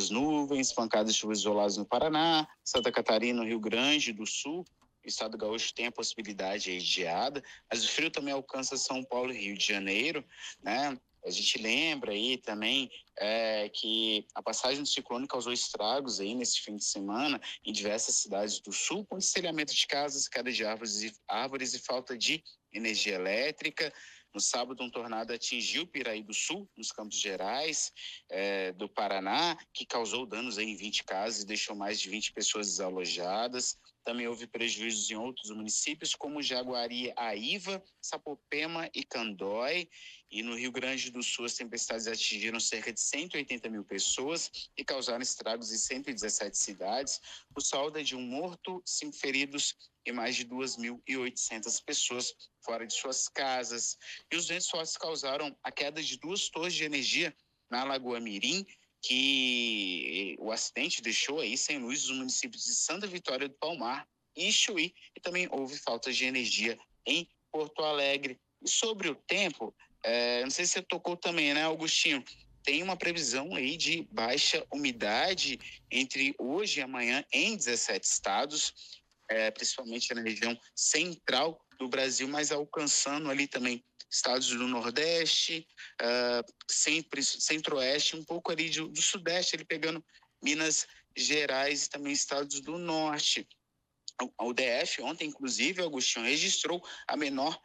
muitas nuvens, pancadas de chuvas isoladas no Paraná, Santa Catarina, no Rio Grande do Sul. O estado gaúcho tem a possibilidade aí de geada, mas o frio também alcança São Paulo e Rio de Janeiro, né? A gente lembra aí também que a passagem do ciclone causou estragos aí nesse fim de semana em diversas cidades do sul, com destelhamento de casas, queda de árvores e falta de energia elétrica. No sábado, um tornado atingiu Piraí do Sul, nos Campos Gerais, do Paraná, que causou danos aí em 20 casas e deixou mais de 20 pessoas desalojadas. Também houve prejuízos em outros municípios, como Jaguariaíva, Sapopema e Candói. E no Rio Grande do Sul, as tempestades atingiram cerca de 180 mil pessoas e causaram estragos em 117 cidades. O saldo é de um morto, 5 feridos e mais de 2.800 pessoas fora de suas casas. E os ventos fortes causaram a queda de 2 torres de energia na Lagoa Mirim, que o acidente deixou aí sem luz os municípios de Santa Vitória do Palmar e Chuí, e também houve falta de energia em Porto Alegre. E sobre o tempo, não sei se você tocou também, né, Augustinho? Tem uma previsão aí de baixa umidade entre hoje e amanhã em 17 estados, principalmente na região central do Brasil, mas alcançando ali também estados do Nordeste, Centro-Oeste, um pouco ali do Sudeste, ele pegando Minas Gerais e também estados do Norte. O DF ontem, inclusive, Agostinho, registrou a maior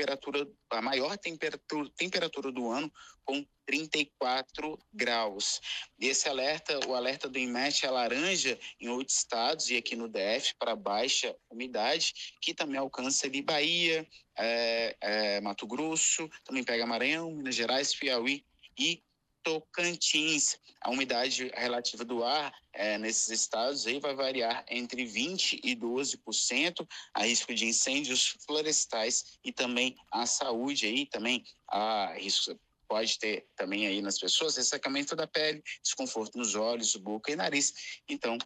temperatura do ano, com 34 graus. E o alerta do INMET é laranja em 8 estados e aqui no DF para baixa umidade, que também alcança ali Bahia, Mato Grosso, também pega Maranhão, Minas Gerais, Piauí e Tocantins. A umidade relativa do ar nesses estados aí vai variar entre 20% e 12%, a risco de incêndios florestais e também a saúde aí, também a risco pode ter também aí nas pessoas ressecamento da pele, desconforto nos olhos, boca e nariz. Então,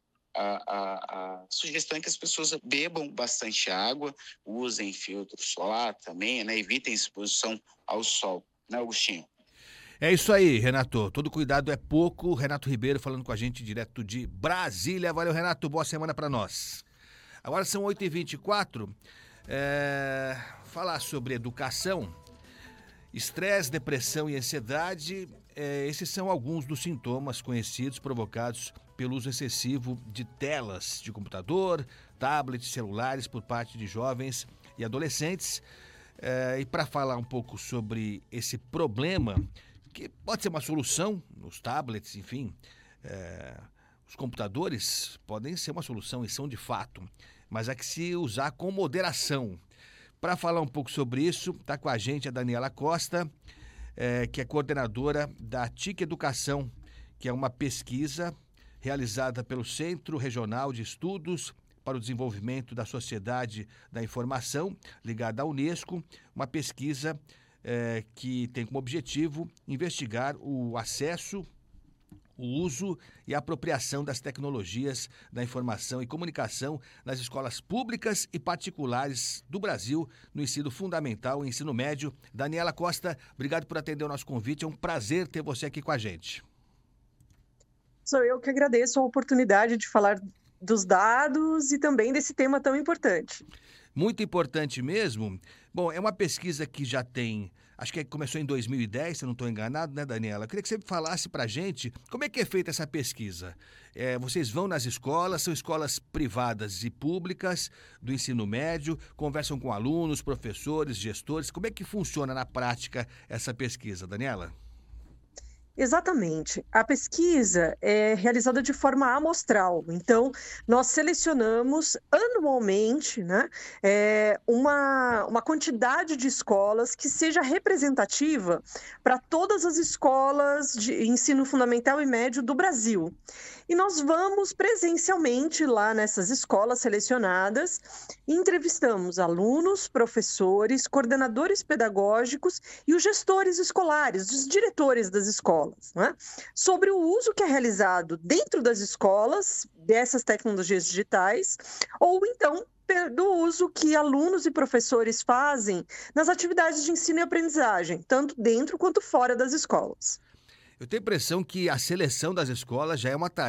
a sugestão é que as pessoas bebam bastante água, usem filtro solar também, né? Evitem exposição ao sol, né, Agostinho? É isso aí, Renato. Todo cuidado é pouco. Renato Ribeiro falando com a gente direto de Brasília. Valeu, Renato. Boa semana para nós. Agora são 8h24. Falar sobre educação, estresse, depressão e ansiedade. Esses são alguns dos sintomas conhecidos provocados pelo uso excessivo de telas de computador, tablets, celulares por parte de jovens e adolescentes. E para falar um pouco sobre esse problema, que pode ser uma solução nos tablets, enfim, os computadores podem ser uma solução e são de fato, mas há que se usar com moderação. Para falar um pouco sobre isso, está com a gente a Daniela Costa, que é coordenadora da TIC Educação, que é uma pesquisa realizada pelo Centro Regional de Estudos para o Desenvolvimento da Sociedade da Informação, ligada à Unesco, uma pesquisa que tem como objetivo investigar o acesso, o uso e a apropriação das tecnologias da informação e comunicação nas escolas públicas e particulares do Brasil, no ensino fundamental e ensino médio. Daniela Costa, obrigado por atender o nosso convite. É um prazer ter você aqui com a gente. Sou eu que agradeço a oportunidade de falar dos dados e também desse tema tão importante. Muito importante mesmo. Bom, é uma pesquisa que já tem, acho que começou em 2010, se eu não estou enganado, né, Daniela? Eu queria que você falasse para a gente como é que é feita essa pesquisa. Vocês vão nas escolas, são escolas privadas e públicas do ensino médio, conversam com alunos, professores, gestores. Como é que funciona na prática essa pesquisa, Daniela? Exatamente. A pesquisa é realizada de forma amostral. Então, nós selecionamos anualmente, né, uma quantidade de escolas que seja representativa para todas as escolas de ensino fundamental e médio do Brasil. E nós vamos presencialmente lá nessas escolas selecionadas e entrevistamos alunos, professores, coordenadores pedagógicos e os gestores escolares, os diretores das escolas, né? Sobre o uso que é realizado dentro das escolas dessas tecnologias digitais, ou então do uso que alunos e professores fazem nas atividades de ensino e aprendizagem, tanto dentro quanto fora das escolas. Eu tenho a impressão que a seleção das escolas já é uma tarefa